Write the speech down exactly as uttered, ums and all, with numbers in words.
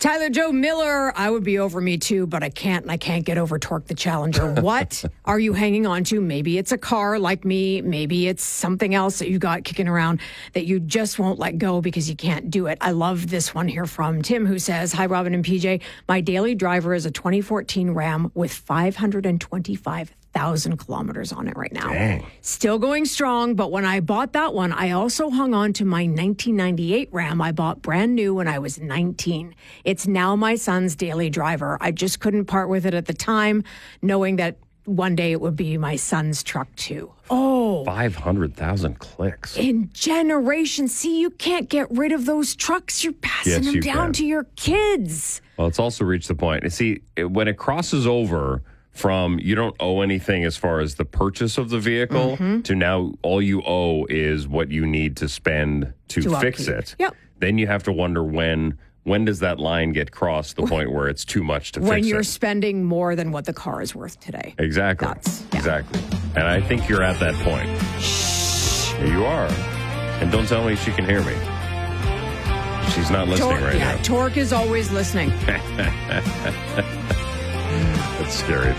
Tyler Joe Miller, I would be over me too, but I can't, and I can't get over Torque the Challenger. What are you hanging on to? Maybe it's a car like me. Maybe it's something else that you got kicking around that you just won't let go because you can't do it. I love this one here from Tim, who says, hi, Robin and P J. My daily driver is a twenty fourteen Ram with five hundred twenty-five thousand kilometers on it right now. Dang. Still going strong, but when I bought that one, I also hung on to my nineteen ninety-eight Ram I bought brand new when I was nineteen. It's now my son's daily driver. I just couldn't part with it at the time, knowing that one day it would be my son's truck too. Oh. five hundred thousand clicks. In generations. See, you can't get rid of those trucks. You're passing Yes, them you down can. to your kids. Well, it's also reached the point. See, it- when it crosses over from you don't owe anything as far as the purchase of the vehicle Mm-hmm. to now all you owe is what you need to spend to, To fix upkeep. it. Yep. Then you have to wonder when when does that line get crossed, the point where it's too much to When fix you're it. spending more than what the car is worth today. Exactly. That's- yeah. Exactly. And I think you're at that point. Yeah, you are. And don't tell me she can hear me. She's not listening Torque, right yeah, now. Torque is always listening. That's scary.